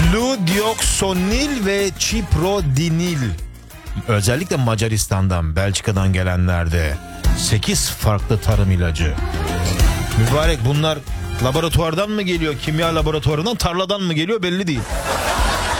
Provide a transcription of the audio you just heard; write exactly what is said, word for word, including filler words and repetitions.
Fludioksonil ve Çiprodinil. Özellikle Macaristan'dan, Belçika'dan gelenlerde sekiz farklı tarım ilacı. Mübarek, bunlar laboratuvardan mı geliyor, kimya laboratuvarından, tarladan mı geliyor belli değil.